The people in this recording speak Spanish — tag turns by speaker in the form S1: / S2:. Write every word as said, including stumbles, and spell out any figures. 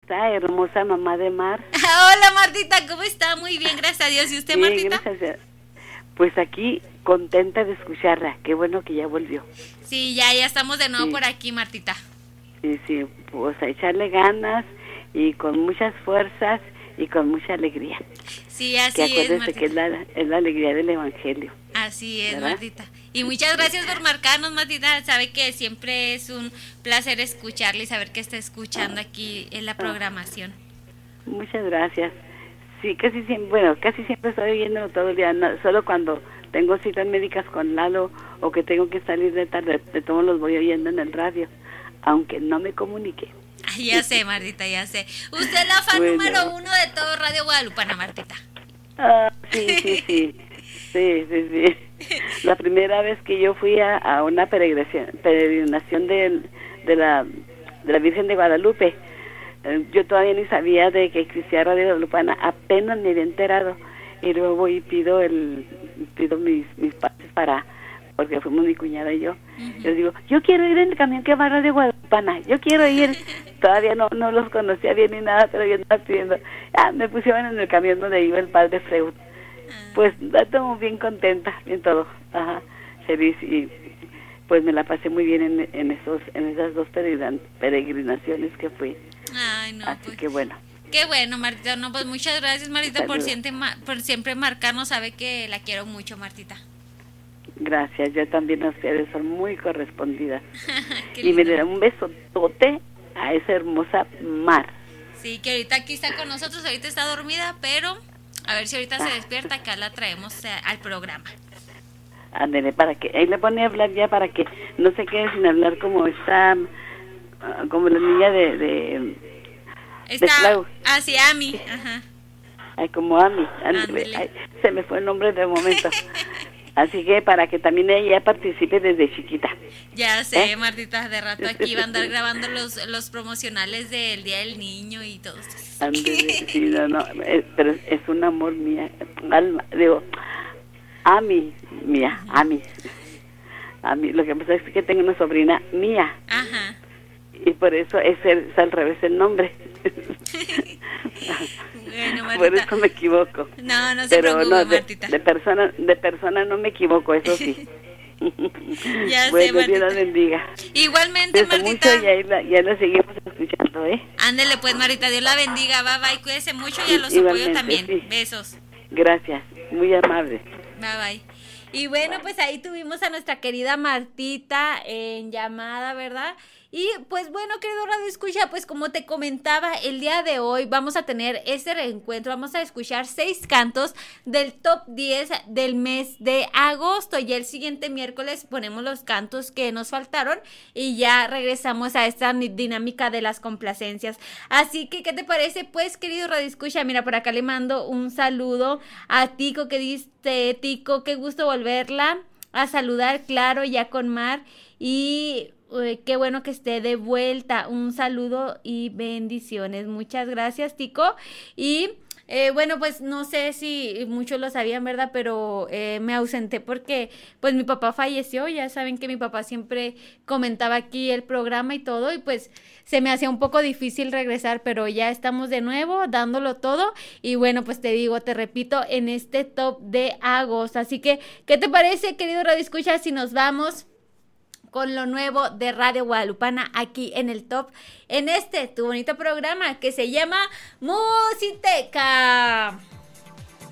S1: está, hermosa mamá de Mar?
S2: Hola, Martita, ¿cómo está? Muy bien, gracias a Dios. ¿Y usted,
S1: Bien,
S2: Martita?
S1: gracias a Dios. Pues aquí, contenta de escucharla. Qué bueno que ya volvió.
S2: Sí, ya, ya estamos de nuevo
S1: Sí.
S2: por aquí, Martita.
S1: Sí, sí, pues a echarle ganas y con muchas fuerzas y con mucha alegría.
S2: Sí, así
S1: Que
S2: es,
S1: acuérdese
S2: Martita.
S1: que es la, es la alegría del Evangelio.
S2: Así es,
S1: ¿verdad?
S2: Martita. Y muchas gracias por marcarnos, Martita. Sabe que siempre es un placer escucharle y saber que está escuchando aquí en la programación.
S1: Muchas gracias. Sí, casi siempre, bueno, casi siempre estoy oyéndolo todo el día, no, solo cuando tengo citas médicas con Lalo o que tengo que salir de tarde, de todos los voy oyendo en el radio, aunque no me comunique.
S2: Ay, ya sé, Martita, ya sé. Usted es la fan
S1: Bueno.
S2: número uno de todo Radio Guadalupana, Martita.
S1: Ah, sí, sí, sí, sí, sí, sí. La primera vez que yo fui a, a una peregrinación, peregrinación de, de, la, de la Virgen de Guadalupe, eh, yo todavía ni sabía de que existía Radio Guadalupana, apenas me había enterado, y luego voy y pido, el, pido mis, mis pases para, porque fuimos mi cuñada y yo, uh-huh. Yo digo, yo quiero ir en el camión que va a Radio Guadalupana, yo quiero ir, todavía no, no los conocía bien ni nada, pero yo estaba pidiendo, ah, me pusieron en el camión donde iba el padre Freud. Pues estamos bien contenta, bien todo, ajá, feliz, y pues me la pasé muy bien en, en esos, en esas dos peregrin, peregrinaciones que fui.
S2: Ay, no,
S1: así
S2: pues,
S1: que bueno.
S2: Qué bueno, Martita, no, pues muchas gracias, Martita, por
S1: Saludos.
S2: siempre, por siempre marcarnos, sabe que la quiero mucho, Martita.
S1: Gracias, yo también a ustedes, son muy correspondidas.
S2: Y
S1: me le da un besotote a esa hermosa Mar.
S2: Sí, que ahorita aquí está con nosotros, ahorita está dormida, pero a ver si ahorita ah. se despierta, acá la traemos eh, al programa.
S1: Ándele, para que, ahí le pone a hablar ya para que no se quede sin hablar como está, uh, como la niña de... de
S2: está, así, ah, Ami, ajá.
S1: Ay, como Ami, ándele, ay, se me fue el nombre de momento. Así que para que también ella participe desde chiquita.
S2: Ya sé, ¿eh? Martita, de rato aquí va a andar grabando los los promocionales del Día del Niño y todo eso.
S1: Andale, sí, no, no, eh, pero es un amor mía, alma, digo, a mí, mía, a mí, a mí, lo que pasa es que tengo una sobrina mía.
S2: Ajá.
S1: Y por eso es, el, es al revés el nombre.
S2: Bueno, Martita.
S1: Por eso me equivoco.
S2: No, no se
S1: pero
S2: preocupe,
S1: no, de,
S2: Martita.
S1: De persona, de persona no me equivoco, eso sí.
S2: Ya
S1: bueno,
S2: sé, Martita.
S1: Dios la bendiga.
S2: Igualmente,
S1: Cuídese
S2: Martita.
S1: mucho y ahí la, ya la seguimos escuchando, ¿eh?
S2: Ándele pues, Martita, Dios la bendiga, bye bye, cuídese mucho y a los apoyo también. Sí. Besos.
S1: Gracias, muy amable.
S2: Bye bye. Y bueno, pues ahí tuvimos a nuestra querida Martita en llamada, ¿verdad? Y pues bueno, querido Radio Escucha, pues como te comentaba, el día de hoy vamos a tener ese reencuentro, vamos a escuchar seis cantos del top diez del mes de agosto, y el siguiente miércoles ponemos los cantos que nos faltaron y ya regresamos a esta dinámica de las complacencias. Así que, ¿qué te parece? Pues, querido Radio Escucha, mira, por acá le mando un saludo a Tico, que dice, Tico, qué gusto volverla a saludar, claro, ya con Mar, y... Uy, qué bueno que esté de vuelta. Un saludo y bendiciones. Muchas gracias, Tico. Y eh, bueno, pues no sé si muchos lo sabían, ¿verdad? Pero eh, me ausenté porque pues mi papá falleció. Ya saben que mi papá siempre comentaba aquí el programa y todo, y pues se me hacía un poco difícil regresar, pero ya estamos de nuevo dándolo todo. Y bueno, pues te digo, te repito, en este top de agosto. Así que, ¿qué te parece, querido Radio Escucha, si nos vamos con lo nuevo de Radio Guadalupana aquí en el top, en este tu bonito programa que se llama Musiteca?